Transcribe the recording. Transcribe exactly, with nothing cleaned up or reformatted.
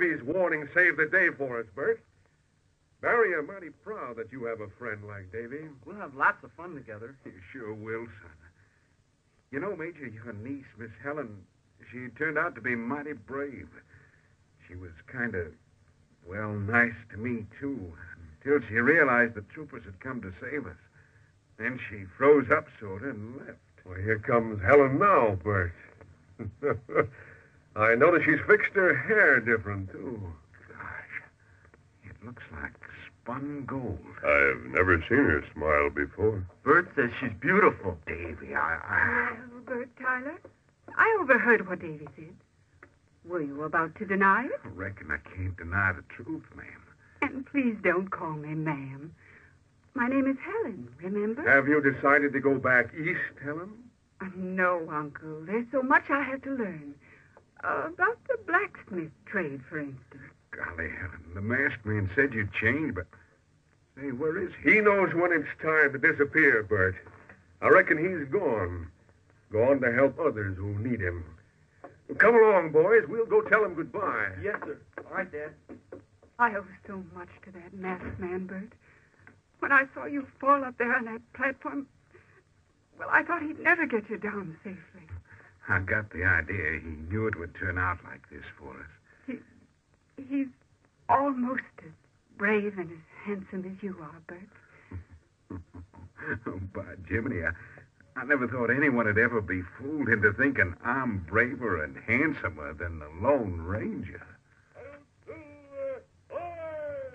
Davy's warning saved the day for us, Bert. Barry, I'm mighty proud that you have a friend like Davy. We'll have lots of fun together. You sure will, son. You know, Major, your niece, Miss Helen, she turned out to be mighty brave. She was kind of, well, nice to me, too, until she realized the troopers had come to save us. Then she froze up sort of and left. Well, here comes Helen now, Bert. I notice she's fixed her hair different, too. Gosh, it looks like spun gold. I've never seen her smile before. Bert says she's beautiful. Davy, I... I... Well, Bert Tyler, I overheard what Davy said. Were you about to deny it? I reckon I can't deny the truth, ma'am. And please don't call me ma'am. My name is Helen, remember? Have you decided to go back east, Helen? Uh, no, Uncle. There's so much I have to learn. Uh, about the blacksmith trade, for instance. Golly, Helen, the masked man said you'd change, but... Say, where is he? He knows when it's time to disappear, Bert. I reckon he's gone. Gone to help others who need him. Come along, boys. We'll go tell him goodbye. Yes, sir. All right, Dad. I owe so much to that masked man, Bert. When I saw you fall up there on that platform, well, I thought he'd never get you down safely. I got the idea he knew it would turn out like this for us. He, he's almost as brave and as handsome as you are, Bert. Oh, by Jiminy, I, I never thought anyone would ever be fooled into thinking I'm braver and handsomer than the Lone Ranger.